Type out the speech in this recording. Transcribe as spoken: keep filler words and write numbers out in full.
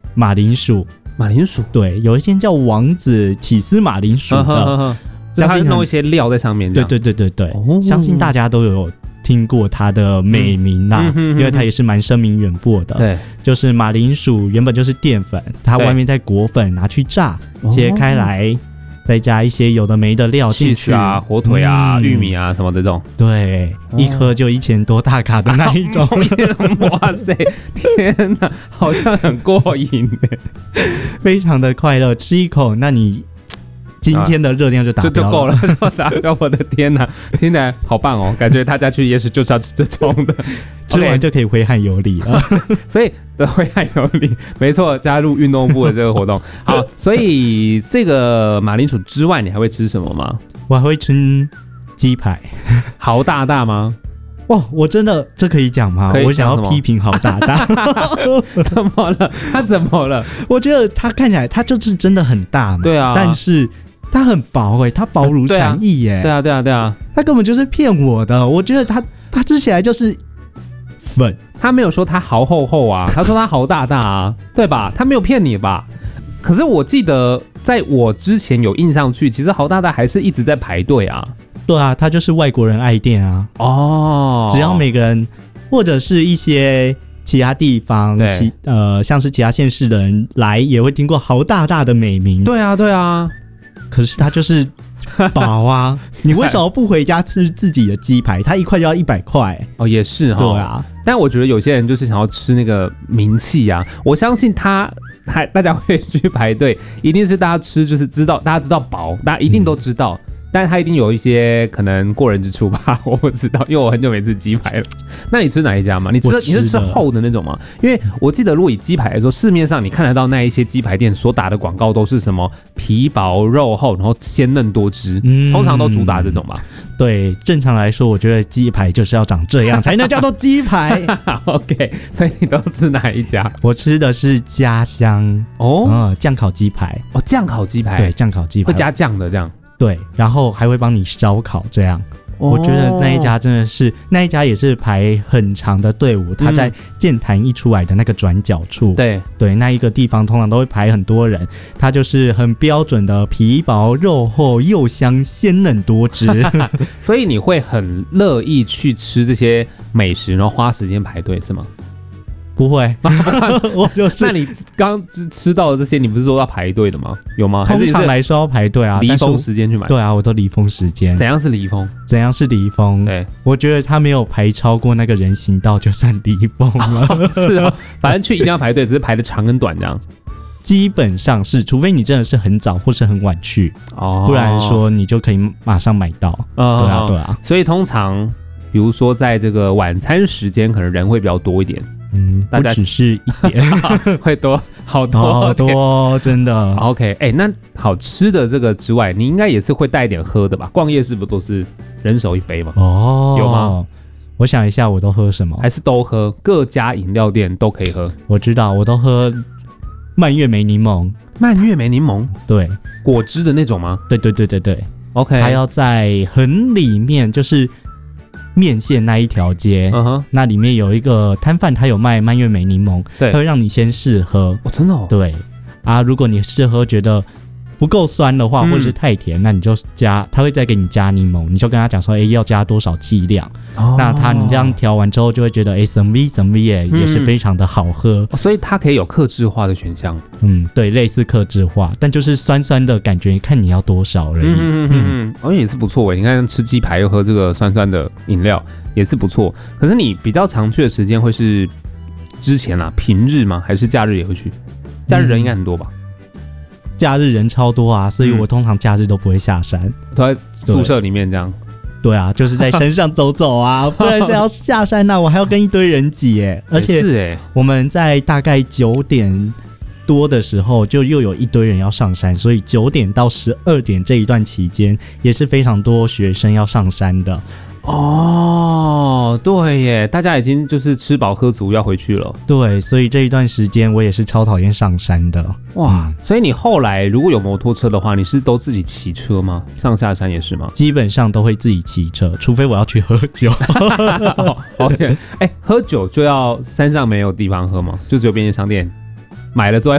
马铃薯。 马铃薯， 对，有一间叫王子起司马铃薯的，呵呵呵所以它弄一些料在上面。 对对对对对、哦，相信大家都有听过它的美名啦、嗯嗯嗯嗯，因为它也是蛮声名远播的。对，就是马铃薯原本就是淀粉，它外面再裹粉拿去炸，切开来。再加一些有的没的料进去啊，火腿啊、嗯、玉米啊什么的这种， 对，哦、一颗就一千多大卡的那一种。 哇塞，天哪，好像很过瘾耶， 非常的快乐。吃一口，那你今天的热量就达标了， 就就够了，就达标。我的天哪，听起来好棒哦！感觉大家去夜市就是要吃这种的， 吃完就可以挥汗有力了。 所以的挥汗有力，没错，加入运动部的这个活动。好，所以这个马铃薯之外，你还会吃什么吗？ 我还会吃鸡排。 豪大大吗？ 哇，我真的这可以讲吗？我想要批评豪大大。 怎么了？他怎么了？ 我觉得他看起来他就是真的很大嘛。 对啊， 但是。它很薄哎、欸，它薄如蝉翼耶。 对啊，对啊，对啊， 它根本就是骗我的。我觉得它它吃起来就是粉， 他没有说它豪厚厚啊，他说它豪大大啊，对吧？他没有骗你吧？可是我记得在我之前有印象去，其实豪大大还是一直在排队啊。 对啊，它就是外国人爱店啊。哦，只要每个人或者是一些其他地方，其呃像是其他县市的人来，也会听过豪大大的美名。 对啊，对啊。 可是它就是薄啊！你为什么不回家吃自己的鸡排？它一块就要一百块哦，也是哈。 对啊， 但我觉得有些人就是想要吃那个名气啊。我相信他还大家会去排队，一定是大家吃就是知道，大家知道薄，大家一定都知道。嗯，但是它一定有一些可能过人之处吧，我不知道，因为我很久没吃鸡排了。那你吃哪一家吗？你吃你是吃厚的那种吗？因为我记得如果以鸡排来说，市面上你看得到那一些鸡排店所打的广告都是什么皮薄肉厚，然后鲜嫩多汁，嗯，通常都主打这种吧。 对，正常来说，我觉得鸡排就是要长这样才能叫做鸡排。 OK， 所以你都吃哪一家？ 我吃的是家乡哦，嗯，酱烤鸡排哦，酱烤鸡排， 对，酱烤鸡排会加酱的这样。 对，然后还会帮你烧烤，这样、哦、我觉得那一家真的是，那一家也是排很长的队伍，他在剑潭一出来的那个转角处，对、嗯、对，那一个地方通常都会排很多人，它就是很标准的皮薄肉厚又香鲜嫩多汁。 所以你会很乐意去吃这些美食，然后花时间排队是吗？ 不会，我就是。 那你刚吃到的这些，你不是说要排队的吗？有吗？ 通常来说要排队啊， 离峰时间去买。 对啊，我都离峰时间。 怎样是离峰？ 怎样是离峰？对，我觉得他没有排超过那个人行道，就算离峰了。 哦是啊，反正去一定要排队，只是排的长跟短这样。 基本上是，除非你真的是很早或是很晚去，哦，不然说你就可以马上买到。哦、对啊，对啊。 所以通常，比如说在这个晚餐时间，可能人会比较多一点。 嗯，大家只是一点， 会多好多好多，真的。 OK， 哎、欸，那好吃的这个之外，你应该也是会带一点喝的吧？逛夜市不都是人手一杯吗？哦，有吗？ 我想一下，我都喝什么？ 还是都喝？各家饮料店都可以喝。 我知道，我都喝蔓越莓柠檬。 蔓越莓柠檬， 对， 果汁的那种吗？ 对对对对对。 OK， 还要在很里面，就是面线那一条街， uh-huh. 那里面有一个摊贩，他有卖蔓越莓柠檬，他会让你先试喝。 哦，真的哦？ 对啊，如果你试喝觉得不够酸的话，嗯、或者是太甜，那你就加，他会再给你加柠檬，你就跟他讲说，哎、欸，要加多少剂量。哦、那他你这样调完之后，就会觉得，哎、欸，什么什么也也是非常的好喝、 哦，所以它可以有客制化的选项。 嗯，对，类似客制化，但就是酸酸的感觉，看你要多少而已。嗯嗯嗯嗯，哦，也是不错哎。你看吃鸡排又喝这个酸酸的饮料，也是不错。可是你比较常去的时间会是之前啊，平日吗？还是假日也会去？假日人应该很多吧？嗯假日人超多啊，所以我通常假日都不会下山，嗯、 都在宿舍里面这样。 对啊，就是在山上走走啊，不然是要下山那、啊、我还要跟一堆人挤耶。而且是哎， 我们在大概九点多的时候，就又有一堆人要上山，所以九点到十二点这一段期间，也是非常多学生要上山的。 哦，对耶，大家已经就是吃饱喝足要回去了。 对，所以这一段时间我也是超讨厌上山的。 哇、嗯，所以你后来如果有摩托车的话，你是都自己骑车吗？上下山也是吗？ 基本上都会自己骑车，除非我要去喝酒。 哦 OK， 哎、欸，喝酒就要山上没有地方喝吗？就只有便利商店买了之后